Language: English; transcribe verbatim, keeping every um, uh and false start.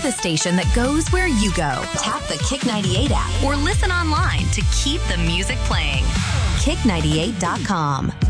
the station that goes where you go. Tap the Kick ninety-eight app or listen online to keep the music playing. kick ninety-eight dot com.